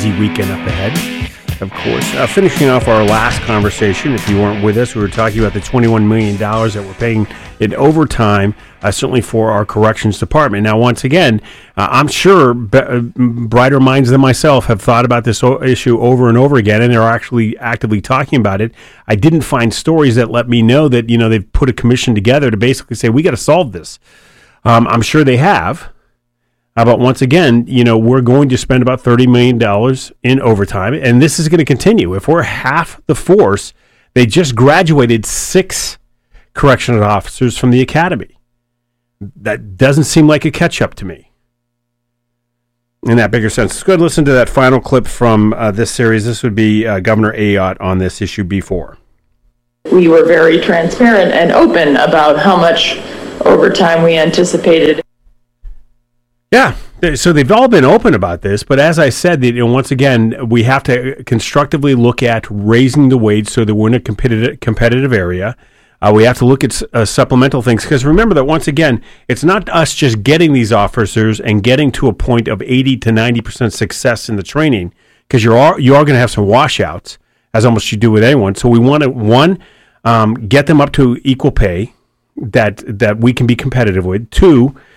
busy weekend up ahead, of course. Finishing off our last conversation, if you weren't with us, we were talking about the $21 million that we're paying in overtime, certainly for our corrections department. Now, once again, I'm sure brighter minds than myself have thought about this issue over and over again, and they're actually actively talking about it. I didn't find stories that let me know that, they've put a commission together to basically say, we got to solve this. I'm sure they have. But once again, we're going to spend about $30 million in overtime, and this is going to continue. If we're half the force, they just graduated 6 correctional officers from the academy. That doesn't seem like a catch-up to me in that bigger sense. Let's go ahead and listen to that final clip from this series. This would be Governor Ayotte on this issue before. We were very transparent and open about how much overtime we anticipated. Yeah, so they've all been open about this, but as I said, once again, we have to constructively look at raising the wage so that we're in a competitive area. We have to look at supplemental things, because remember that, once again, it's not us just getting these officers and getting to a point of 80 to 90% success in the training, because you are going to have some washouts, as almost you do with anyone. So we want to, one, get them up to equal pay that we can be competitive with. 2,